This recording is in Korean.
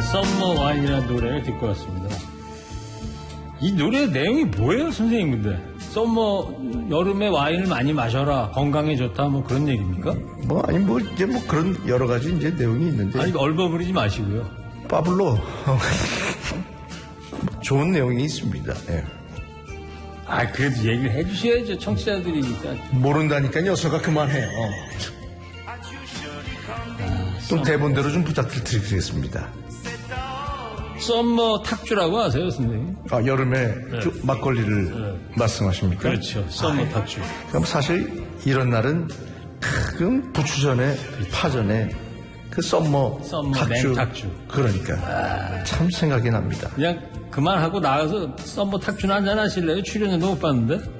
썸머 와인이라는 노래를 듣고 왔습니다. 이 노래 내용이 뭐예요, 선생님? 근데 썸머 여름에 와인을 많이 마셔라, 건강에 좋다, 뭐 그런 얘기입니까? 이제 그런 여러 가지 이제 내용이 있는데. 아니, 얼버무리지 마시고요. 파블로 좋은 내용이 있습니다. 예. 그래도 얘기를 해주셔야죠, 청취자들이니까. 모른다니까 녀석아 그만해. 좀 대본대로 좀 부탁드리겠습니다. 썸머 탁주라고 아세요, 선생님? 여름에 네. 막걸리를 말씀하십니까? 그렇죠, 썸머 탁주. 그럼 사실 이런 날은 큰 부추전에 파전에 그 썸머 탁주. 냉탁주. 그러니까 참 생각이 납니다. 그냥 그만하고 나가서 썸머 탁주나 한잔 하실래요? 출연료도 못 받는데?